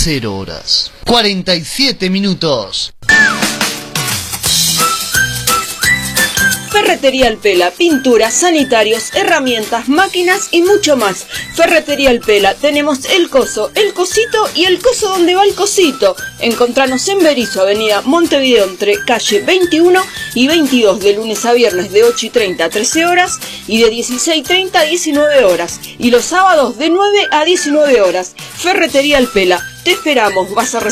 0 horas 47 minutos. Ferretería El Pela, pinturas, sanitarios, herramientas, máquinas y mucho más. Ferretería El Pela, tenemos el coso, el cosito y el coso donde va el cosito. Encontranos en Berizo, avenida Montevideo, entre calle 21 y 22, de lunes a viernes de 8:30 a 13 horas y de 16:30 a 19 horas. Y los sábados de 9 a 19 horas. Ferretería El Pela, te esperamos, vas a